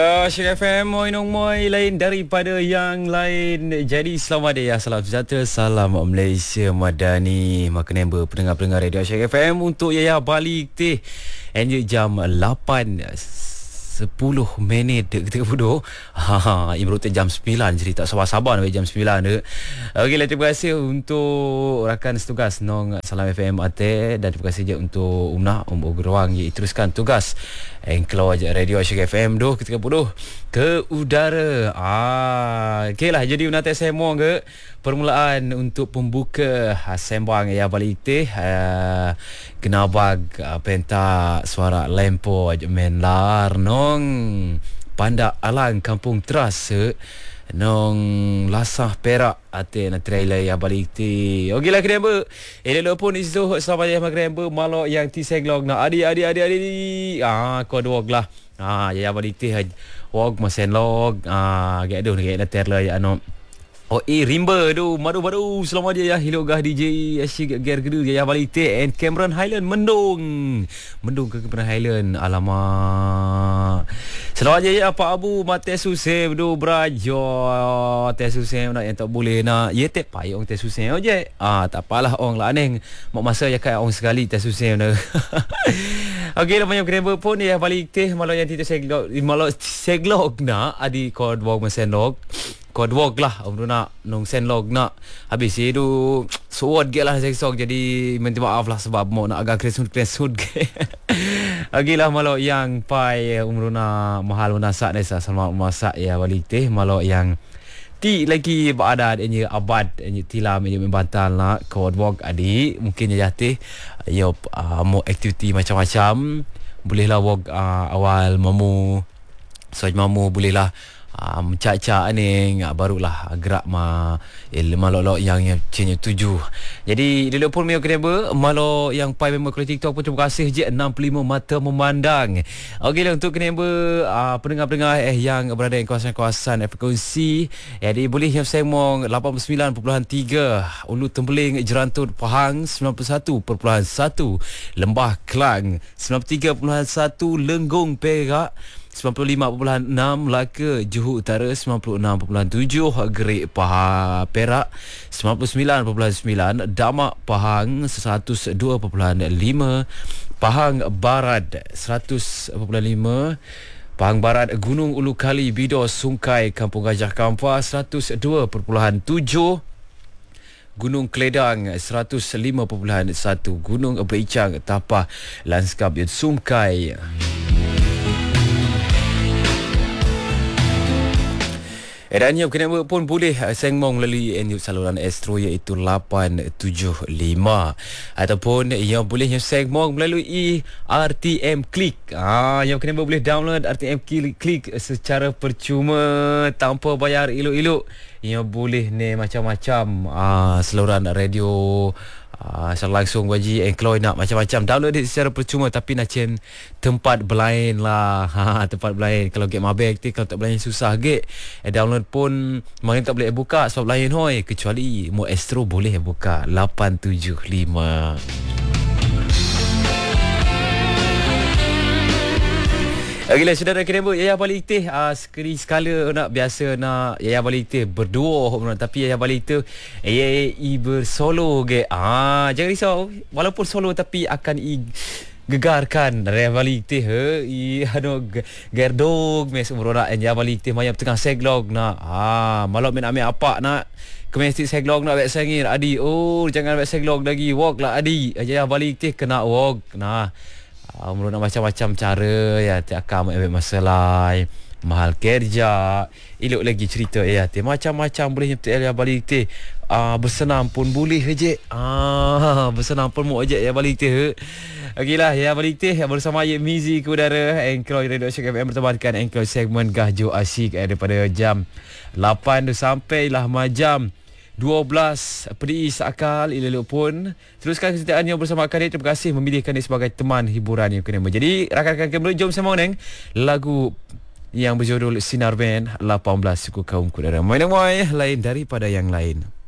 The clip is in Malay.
Syir FM Moy lain daripada yang lain. Jadi selamat ya, salam sejahtera, salam Malaysia Madani. Maka member pendengar-pendengar Radio Syir FM untuk Yaya balik teh enjak jam 8:10 ketika bodoh. Ibrut jam 9. Jadi tak sabar-sabar nak jam 9 tu. Okeylah, terima kasih untuk rakan setugas Nong Salam FM Ate, dan terima kasih je untuk Umnah Gerwang yang teruskan tugas keluar je Radio Syir FM doh ketika bodoh ke udara. Okeylah, jadi Umnah tak semua ke permulaan untuk pembuka sembang ya balik teh kenabag pentak suara lempo menlar nong Panda Alang Kampung Terasa nong Lasah Perak ate na trailer ya balik ti. Okeylah kenapa elok pun isu sama dia kenapa malok yang ti senglog na adi kod wog lah ya balik ti wog masenlog gaduh na trailer ya no. Rimba tu baru selamat dia ya hilogah DJ asyik gear kedu ya balik teh and Cameron Highland mendung ke Cameron Highland. Alamak, selamat dia ya Pak Abu mate susah tu brajo te susah nak yang tak boleh nak ye te payung te susah je tak apalah ong lah neng mak masa ya kai ong sekali te susah na. Okey, namanya kenapa pun ya balik teh malau yang tidak seglog nak adi kod wog mesenlog kod wog lah nak nong senlog nak habis itu suat ge lah seksok. Jadi minta maaf lah sebab mau nak agak kresud Okeylah, malau yang pai umruna mahal unasak desa sama masak ya balik teh malau yang ti lagi beradat ini abad ini tilam ini membantal nak kod wog adi mungkin ya jatih yo mau aktiviti macam-macam bolehlah wog awal mamu bolehlah mencak-cak ni barulah gerak malok-lok yang cenya 7. Jadi dulu pun mio kenapa malok yang pai member kalau TikTok pun terima kasih je 65 mata memandang. Okeylah, untuk kenapa pendengar-pendengar yang berada di kawasan-kawasan frekuensi jadi boleh yang semong 89.3 Ulu Tembeling Jerantut Pahang 91.1 Lembah Kelang 93.1 Lenggong Perak 95.6 Melaka Johor Utara 96.7 Gerik Perak 99.9 Damak Pahang 102.5 Pahang Barat 100.5 Pahang Barat Gunung Ulu Kali Bido Sungkai Kampung Gajah Kampar 102.7 Gunung Keledang 105.1 Gunung Bericang Tapah Lanskap Sungkai. Dan yang kenapa pun boleh sengmong melalui saluran Astro iaitu 875 ataupun yang boleh sengmong melalui RTM Klik. Yang kenapa boleh download RTM Klik secara percuma tanpa bayar elok-elok. Yang boleh ni macam-macam saluran radio secara langsung bagi Encloy nak macam-macam download dia secara percuma, tapi nak cen tempat berlain lah. Tempat berlain kalau get mabek tu, kalau tak berlain susah get download pun makin tak boleh buka sebab lain hoi, kecuali Mo Astro boleh buka 875. Okeylah, saudara kenapa Yaya balik teh sekali-sekala nak biasa nak Yaya balik teh berdua tapi Yaya balik teh Yaya bersolo ke. Jangan risau, walaupun solo tapi akan gegarkan Yaya balik teh gerdog mes umrona Yaya balik teh mayap tengah seglog nak malam main ambil apa nak kemesti seglog nak bet sengir adi. Jangan bet seglog lagi, walk lah adi. Yaya balik teh kena walk nah. Nak macam-macam cara ya tiakam masalah mahal kerja elok lagi cerita ya macam-macam boleh nyeptik ya balik teh bersenam pun boleh je bersenam pun mau je ya balik teh. Okeylah, ya balik teh bersama Ayat Mizi ke udara Anchor Radio Syir FM bertemankan Anchor segmen Gahjo Asyik daripada jam 8 sampailah jam 12 pedih seakal elok pun teruskan kesetiaannya bersama kami. Terima kasih memilihkan dia sebagai teman hiburan yang kena. Jadi rakan-rakan kamera, jom sama neng lagu yang berjudul Sinar Band 18 suku kaum kudara. Main lain daripada yang lain.